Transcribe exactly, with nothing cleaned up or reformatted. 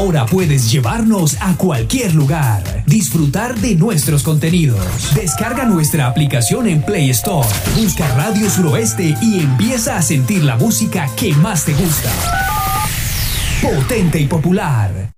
Ahora puedes llevarnos a cualquier lugar, disfrutar de nuestros contenidos. Descarga nuestra aplicación en Play Store, busca Radio Suroeste y empieza a sentir la música que más te gusta. Potente y popular,